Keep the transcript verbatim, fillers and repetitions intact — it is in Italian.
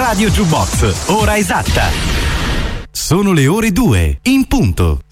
Radio Jukebox, ora esatta. Sono le ore due, in punto.